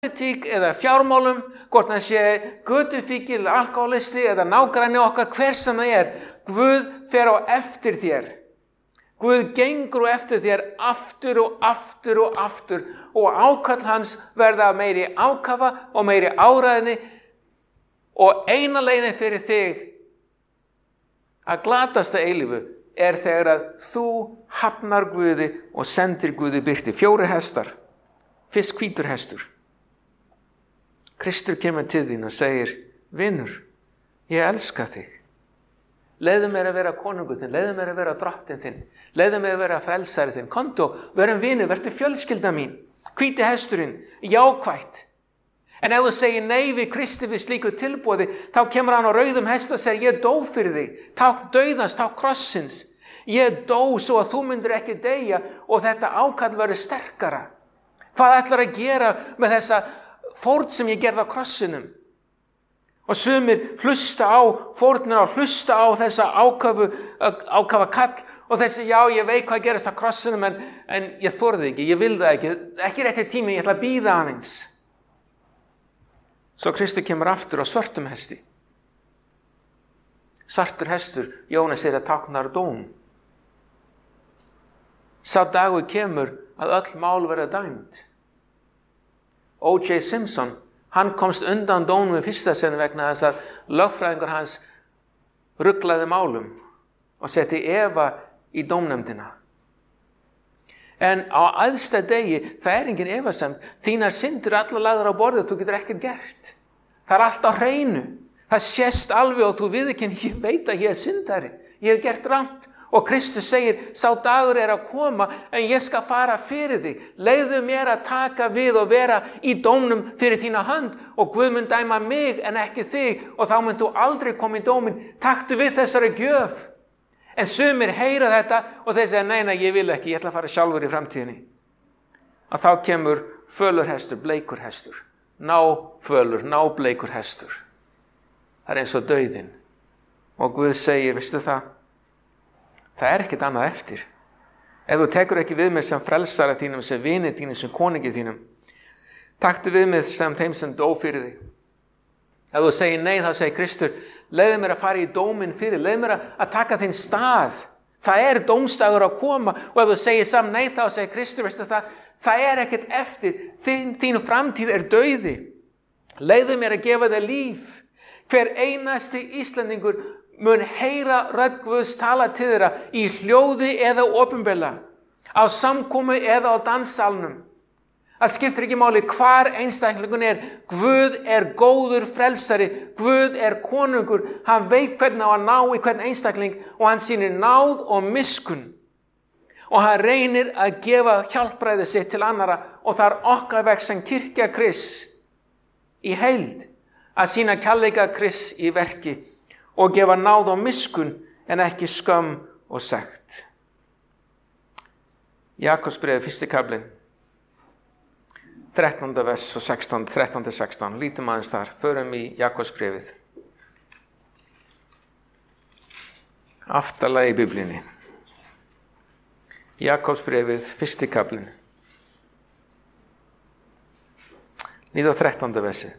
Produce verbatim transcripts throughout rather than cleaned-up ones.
pólitík eða fjármálum, hvort hann sé götufíkil, alkoholisti eða nágranni okkar, hver sem það er, Guð fer á eftir þér. Guð gengur á eftir þér aftur og aftur og aftur og ákall hans verða meiri ákafa og meiri áræðni og eina leiðin fyrir þig að glatasta eilífu er þegar að þú hafnar Guði og sendir Guði birti. Fjórir hestar, fyrst hvítur hestur. Kristur kemur til þín og segir, vinur, ég elska þig. Leiðu mér að vera konungur þinn, leiðu mér að vera drottinn þinn, leiðu mér að vera frelsari þinn. Komdu og verum vinur, vertu fjölskylda mín. Hvíti hesturinn, jákvætt. En ef þú segir nei við Kristi við slíku tilboði, þá kemur hann á rauðum hesti og segir, ég dó fyrir þig, ták dauðans, ták krossins. Ég dó svo að þú myndir ekki deyja og þetta ákall verður sterkara. Hvað ætlar að gera með þessa fórn sem ég gerði á krossinum? Og sumir hlusta á fórnina og hlusta á þessa ákafu, ákafa kall og þessi, já, ég veit hvað gerist á krossinum en, en ég þorði ekki, ég vil það ekki, ekki rétti tími, ég ætla að bíða aðeins. Svo Kristur kemur aftur á svörtum hesti. Svartur hestur, Jónas er að táknar dóm. Sá dagur kemur að öll mál verða dæmd. O J Simpson, hann komst undan dómum í fyrsta sinn vegna þess að lögfræðingur hans ruglaði málum og setti efa í dómnefndina. En á æðsta degi, það er engin efasemd, þínar syndir allar lagðar á borðið, þú getur ekkert gert. Það er allt á hreinu. Það sést alveg og þú viðurkennir, ég veit að ég er syndari, ég hef gert rangt. Og Kristus segir, sá dagur er að koma en ég skal fara fyrir þig. Leyfðu mér að taka við og vera í dómnum fyrir þína hönd og Guð mun dæma mig en ekki þig og þá mun þú aldrei koma í dóminn. Taktu við þessari gjöf. En sumir heyra þetta og þeir segja, neina, ég vil ekki, ég ætla að fara sjálfur í framtíðinni. Og þá kemur fölur hestur, bleikur hestur. Ná fölur, ná bleikur hestur. Það er eins og dauðinn. Og Guð segir, veistu það? Það er ekkert annað eftir. Ef þú tekur ekki við mig sem frelsara þínum, sem vinið þínum, sem konungi þínum, taktu við mig sem þeim sem dó fyrir þig. Ef þú segir nei, þá segir Kristur, leiðu mér að fara í dóminn fyrir, leiðu mér að taka þinn stað. Það er dómstagur að koma og ef þú segir saman nei, þá segir Kristur, veistu það, það er ekkert eftir, þín, þín framtíð er dauði. Leiðu mér að gefa þér líf. Hver einasti Íslendingur mun heyra rödd Guðs tala til þeirra í hljóði eða opinberlega, á samkomu eða á danssalnum. Það skiptir ekki máli hvar einstaklingun er. Guð er góður frelsari, Guð er konungur, hann veit hvernig á að ná í hvern einstakling og hann sýnir náð og miskunn. Og hann reynir að gefa hjálpræði sitt til annara og það er okkar verk sem kirkja Krists í heild að sýna kærleika Krists í verki og gefa náð og miskunn en ekki skömm og sekt. Jakobsbréfið, fyrsti kaflinn, þrettánda vers og sextán, þrettán til sextán. Lítum aðeins þar, förum í Jakobsbréfið. Aftarlega í Biblíunni. Jakobsbréfið, fyrsti kaflinn. Líða þrettánda versi.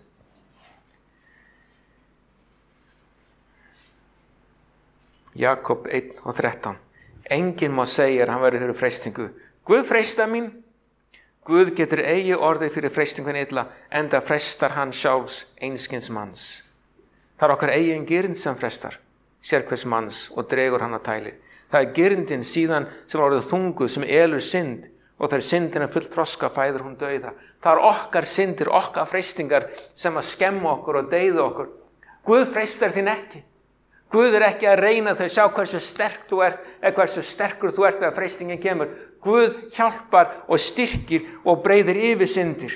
Jakob einn og þrettán. Enginn má segja að hann verður fyrir freistingu. Guð freista mín. Guð getur eigi orðið fyrir freistingun illa, enda freistar hann sjálfs einskins manns. Það er okkar eigin gyrnd sem freistar, sérhvers manns og dregur hann á tæli. Það er gyrndin síðan sem orðið þungu sem elur synd og þegar syndin er fullt þroska fæður hún dauða. Það er okkar syndir, okkar freistingar sem að skemma okkur og deyða okkur. Guð freistar þín ekki. Guð er ekki að reyna þau, sjá hversu sterk þú ert eða hversu sterkur þú ert þegar freistingin kemur. Guð hjálpar og styrkir og breiðir yfir syndir.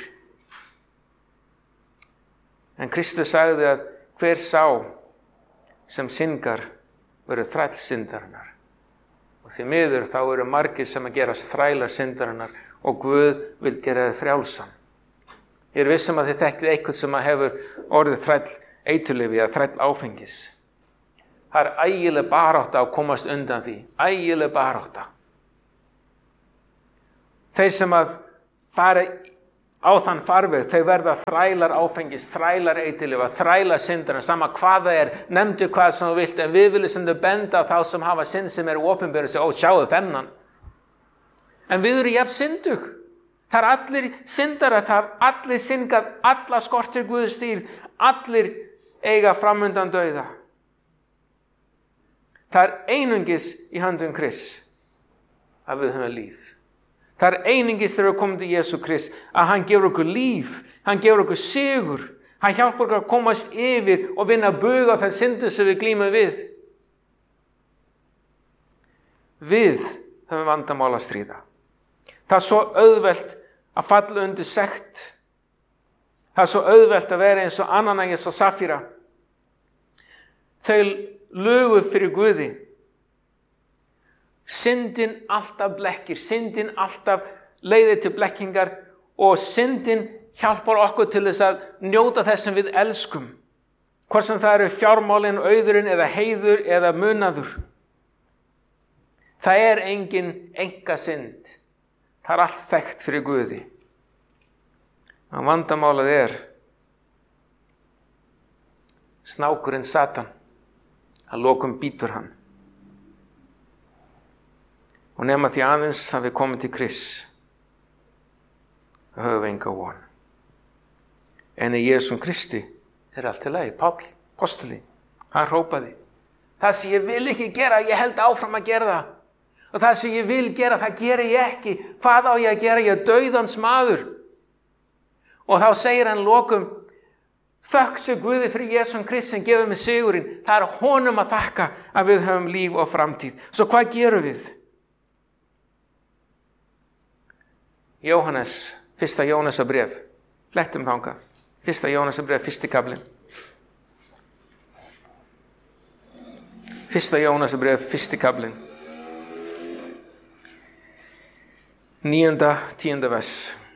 En Kristus sagði að hver sá sem syndgar verður þræll syndarinnar. Og því miður þá eru margir sem að gerast þrælar syndarinnar og Guð vil gera þér frjálsan. Ég er viss um að þið þekkið eitthvað sem að hefur orðið þræll eiturlyfja eða þræll áfengis. Það er ægileg barátta að komast undan því. Ægileg barátta. Þeir sem að fara á þann farveg, þau verða þrælar áfengis, þrælar eiturlyfja, þrælar syndana, sama hvað það er, nefndu hvað sem þú vilt, en við viljum sem þau benda á þá sem hafa synd sem eru opinberu og segja, ó, sjáðu þennan. En við erum jafn syndug. Það er allir syndarar, það er allir syndgað, alla skortir Guðs dýr, allir eiga framundan dauða. Það er einungis í höndum Krists að við höfum líf. Það er einungis þegar við komum til Jesú Krist að hann gefur okkur líf, hann gefur okkur sigur, hann hjálpar okkur að komast yfir og vinna bug á þær syndir sem við glímum við. Við höfum vandamál að stríða. Það er svo auðvelt að falla undir sekt. Það er svo auðvelt að vera eins og Ananias og Safíra. Þau lugu fyrir Guði. Syndin alltaf blekkir, syndin alltaf leiðir til blekkingar og syndin hjálpar okkur til þess að njóta þess sem við elskum. Hvort sem það eru fjármálin, auðurinn eða heiður eða munaður. Það er engin einkasynd. Það er allt þekkt fyrir Guði. En vandamálið er snákurinn Satan. Að lokum bítur hann. Og nema því aðeins að við komum til Krists, þá höfum við enga von. En í Jesúm Kristi er allt í lagi. Páll, apostoli, hann hrópaði. Það sem ég vil ekki gera, ég held áfram að gera það. Og það sem ég vil gera, það geri ég ekki. Hvað á ég að gera? Ég er dauðans maður. Og þá segir hann lokum, þökk sé Guði fyrir Jesúm Krist sem gefur mig sigurinn. Það er honum að þakka að við höfum líf og framtíð. Svo hvað gerum við? Jóhannes, fyrsta Jóhannesarbréf, flettum þangað, fyrsta Jóhannesarbréf, fyrsti kaflinn. Fyrsta Jóhannesarbréf, fyrsti kaflinn. Níunda, tíunda vers.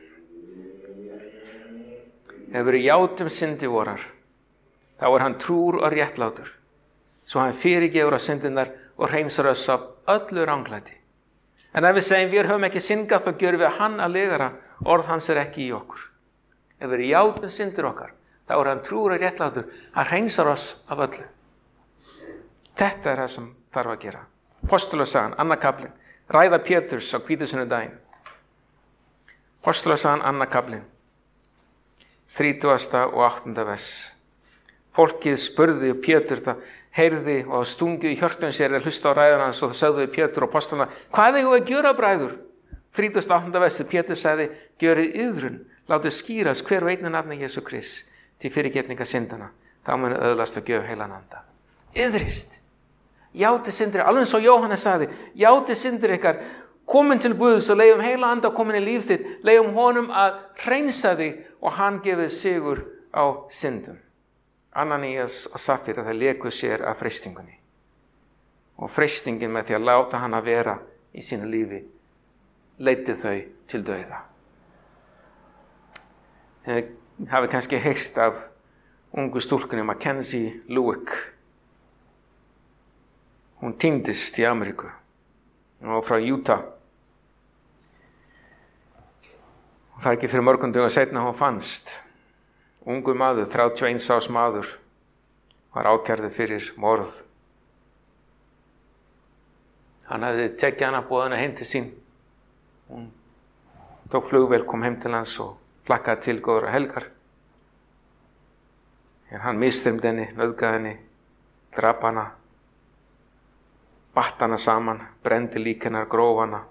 Ef við játum syndi vorar, þá er hann trúr og réttlátur, svo hann fyrirgefur á syndirnar og hreinsar oss af öllu ranglæti. En ef við segjum við höfum ekki syndgað, þá gjörum við hann að legara, orð hans er ekki í okkur. Ef við játum syndir okkar, þá er hann trúr og réttlátur, hann hreinsar oss af öllu. Þetta er það sem þarf að gera. Apostolasagan, annar kaflinn, ræða Péturs á hvítusunnudaginn. Apostolasagan, annar kaflinn, þrítugasta og áttunda vers. Fólkið spurði og Pétur það heyrði og stungi í hjörtun sér að hlusta á ræðan hans og það sögðu við Pétur og apostolana, hvað eigum við að gjöra, bræður? þrítugasta og áttunda vers, Pétur sagði, gjörið iðrun, látið skýrast hver og einn nafni Jesú Krist til fyrirgefninga syndana, þá muni öðlast að gjöf heilan anda. Iðrist, játi syndir, alveg eins og Jóhannes sagði, játi syndir ykkar, komin til Guðs og leiðum heila anda komin í líf þitt, leiðum honum að hreinsa þig og hann gefið sigur á syndum. Ananias og Safíra, það leku sér af freistingunni. Og freistingin með því að láta hann að vera í sínu lífi leiddi þau til dauða. Þið hafi kannski heyrt af ungu stúlkunni Mackenzie Lueck. Hún týndist í Ameríku. Hún var frá Utah. Það var ekki fyrir mörgum dögum seinna hún fannst. Ungu maður, þrjátíu og eins árs maður, var ákærður fyrir morð. Hann hafði tekið hana boðana heim til sín. Hún tók flugvél, kom heim til hans og plakkaði til góðra helgar. En hann misþyrmdi henni, nauðgaði henni, drap hana, batt hana saman, brendi lík hennar, gróf hana.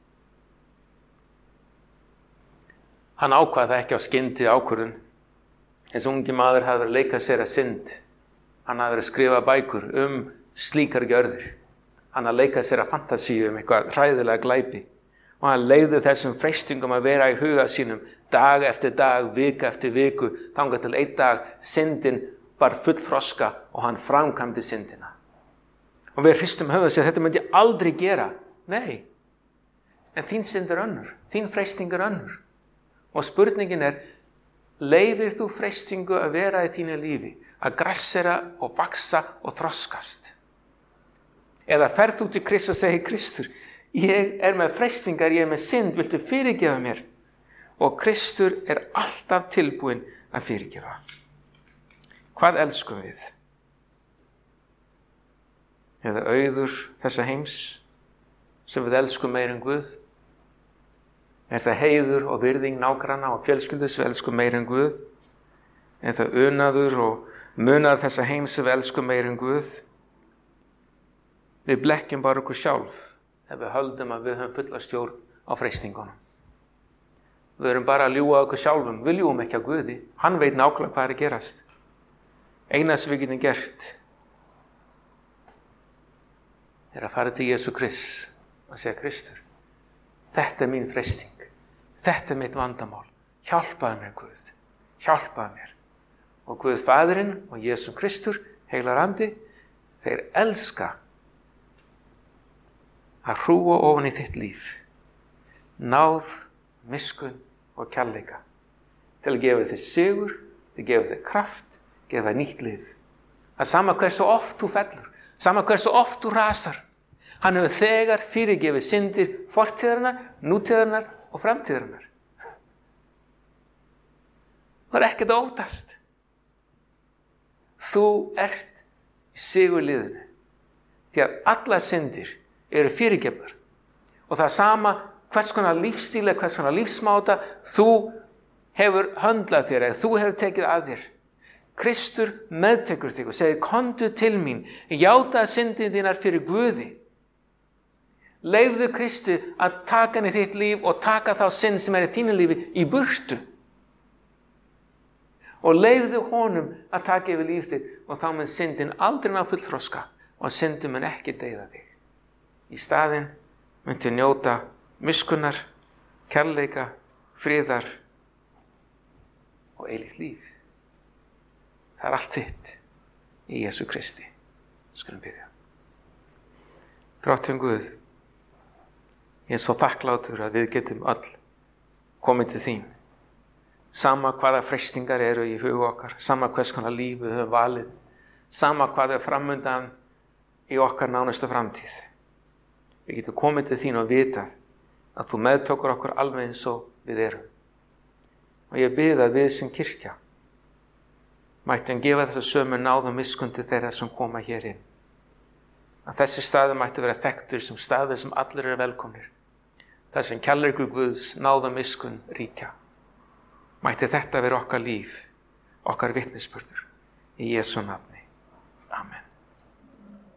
Hann ákvað það ekki á skyndi ákvörðun. Þessi ungi maður hafði verið að leika sér að synd. Hann hafði verið að skrifa bækur um slíkar gjörðir. Hann hafði að leika sér að fantasíu um eitthvað hræðilega glæpi. Og hann leiði þessum freistingum að vera í huga sínum dag eftir dag, vika eftir viku, þangað til einn dag syndin var fullþroska og hann framkvæmdi syndina. Og við hristum höfuð sér, þetta myndi ég aldrei gera. Nei, en þín synd er önnur, þín freisting er önnur. Og spurningin er, leifir þú freistingu að vera í þínu lífi, að grassera og vaksa og þroskast? Eða ferð þú til Krist og segir, Kristur, ég er með freistingar, ég er með synd, viltu fyrirgefa mér? og Kristur er alltaf tilbúinn að fyrirgefa. Hvað elskum við? Eða auður þessa heims sem við elskum meir en Guð? Er það heiður og virðing nágranna og fjölskyldu sem við elskum meir en Guð? Er það unaður og munar þessa heims sem við elskum meir en Guð? Við blekkjum bara okkur sjálf ef við höldum að við höfum fulla stjórn á freistingunum. Við erum bara að ljúga okkur sjálfum, við ljúgum ekki á Guði. Hann veit nákvæmlega hvað er að gerast. Eina sem við getum gert er að fara til Jesú Krist og segja: Kristur, þetta er mín freisting, þetta er mitt vandamál, hjálpaðu mér Guð, hjálpaðu mér. Og Guð Faðirinn og Jesú Kristur, heilar andi, þeir elska að hrúa ofan í þitt líf náð, miskunn og kærleika til að gefa þér sigur, til að gefa þér kraft, gefa þér nýtt líf. Að sama hversu oft þú fellur, sama hversu oft þú rasar, hann hefur þegar fyrirgefið syndir fortíðarinnar, nútíðarinnar og framtíðarinnar. Það er ekkert að óttast. Þú ert í sigurliðinu því að allar syndir eru fyrirgefnar og það er sama hvers konar lífstíla, hvers konar lífsmáta þú hefur höndlað þér eða þú hefur tekið að þér. Kristur meðtekur þig og segir: komdu til mín, játa syndin þínar fyrir Guði. Leyfðu Kristi að taka hann í þitt líf og taka þá synd sem er í þínu lífi í burtu. Og leyfðu honum að taka yfir líf þitt og þá mun syndin aldrei ná fullþroska og syndin mun ekki deyða þig. Í staðinn muntu njóta miskunnar, kærleika, friðar og eilíft líf. Það er allt þitt í Jesú Kristi. Skulum byrja. Drottinn Guð, ég er svo þakklátur að við getum öll komið til þín. Sama hvaða freistingar eru í huga okkar, sama hvers konar líf við höfum valið, sama hvað er framundan í okkar nánustu framtíð. Við getum komið til þín og vitað að þú meðtókur okkur alveg eins og við erum. Og ég bið að við sem kirkja mættum gefa þessa sömu náð og miskunn til þeirra sem koma hér inn. Að þessi staður mættu vera þekktur sem staður sem allir eru velkomnir. Þar sem kærleikur Guðs, náð og miskunn ríkja. Mætti þetta vera okkar líf, okkar vitnisburður. Í Jesú nafni. Amen.